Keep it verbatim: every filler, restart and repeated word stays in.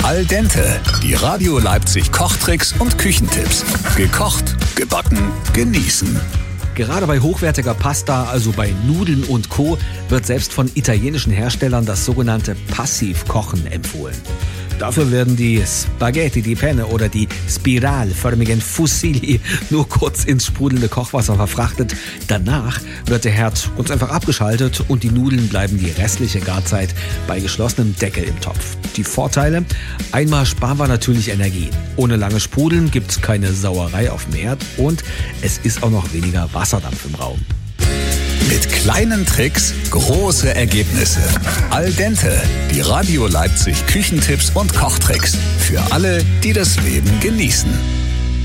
Al dente, die Radio Leipzig Kochtricks und Küchentipps. Gekocht, gebacken, genießen. Gerade bei hochwertiger Pasta, also bei Nudeln und Co., wird selbst von italienischen Herstellern das sogenannte Passivkochen empfohlen. Dafür werden die Spaghetti di Penne oder die spiralförmigen Fusilli nur kurz ins sprudelnde Kochwasser verfrachtet. Danach wird der Herd ganz einfach abgeschaltet und die Nudeln bleiben die restliche Garzeit bei geschlossenem Deckel im Topf. Die Vorteile? Einmal sparen wir natürlich Energie. Ohne lange Sprudeln gibt's keine Sauerei auf dem Herd und es ist auch noch weniger Wasserdampf im Raum. Mit kleinen Tricks große Ergebnisse. Al dente, die Radio Leipzig Küchentipps und Kochtricks. Für alle, die das Leben genießen.